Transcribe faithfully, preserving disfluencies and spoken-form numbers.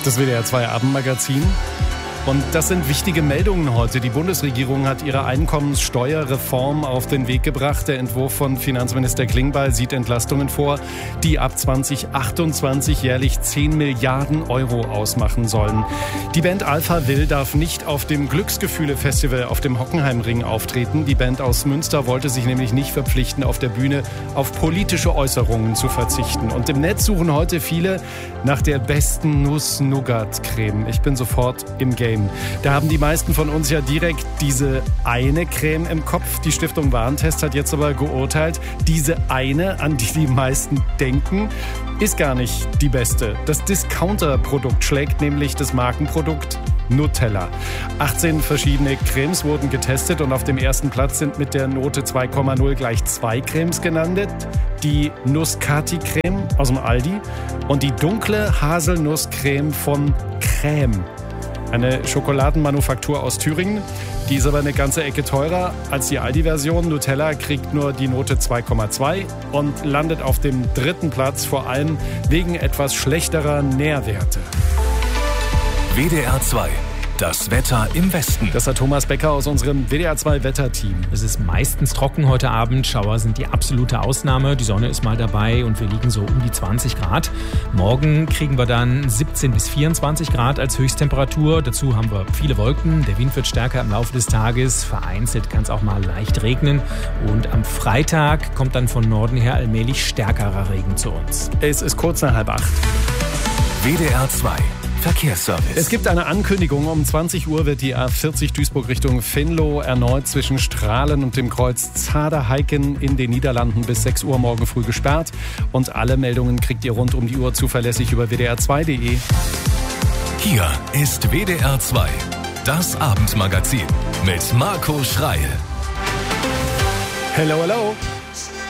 Das W D R zwei Abendmagazin. Und das sind wichtige Meldungen heute. Die Bundesregierung hat ihre Einkommenssteuerreform auf den Weg gebracht. Der Entwurf von Finanzminister Klingbeil sieht Entlastungen vor, die ab zwanzig achtundzwanzig jährlich zehn Milliarden Euro ausmachen sollen. Die Band Alpha Will darf nicht auf dem Glücksgefühle-Festival auf dem Hockenheimring auftreten. Die Band aus Münster wollte sich nämlich nicht verpflichten, auf der Bühne auf politische Äußerungen zu verzichten. Und im Netz suchen heute viele nach der besten Nuss-Nougat-Creme. Ich bin sofort im Game. Da haben die meisten von uns ja direkt diese eine Creme im Kopf. Die Stiftung Warentest hat jetzt aber geurteilt, diese eine, an die die meisten denken, ist gar nicht die beste. Das Discounter-Produkt schlägt nämlich das Markenprodukt Nutella. achtzehn verschiedene Cremes wurden getestet und auf dem ersten Platz sind mit der Note zwei Komma null gleich zwei Cremes genannt. Die Nuss-Kati-Creme aus dem Aldi und die dunkle Haselnusscreme von Crème. Eine Schokoladenmanufaktur aus Thüringen. Die ist aber eine ganze Ecke teurer als die Aldi-Version. Nutella kriegt nur die Note zwei Komma zwei und landet auf dem dritten Platz, vor allem wegen etwas schlechterer Nährwerte. W D R zwei. Das Wetter im Westen. Das hat Thomas Becker aus unserem W D R zwei Wetterteam. Es ist meistens trocken heute Abend. Schauer sind die absolute Ausnahme. Die Sonne ist mal dabei und wir liegen so um die zwanzig Grad. Morgen kriegen wir dann siebzehn bis vierundzwanzig Grad als Höchsttemperatur. Dazu haben wir viele Wolken. Der Wind wird stärker im Laufe des Tages. Vereinzelt kann es auch mal leicht regnen. Und am Freitag kommt dann von Norden her allmählich stärkerer Regen zu uns. Es ist kurz nach halb acht. W D R zwei. Verkehrsservice. Es gibt eine Ankündigung. Um zwanzig Uhr wird die A vierzig Duisburg Richtung Venlo erneut zwischen Strahlen und dem Kreuz Zaderheiken in den Niederlanden bis sechs Uhr morgen früh gesperrt. Und alle Meldungen kriegt ihr rund um die Uhr zuverlässig über W D R zwei Punkt de. Hier ist W D R zwei, das Abendmagazin mit Marco Schreil. Hello, hello.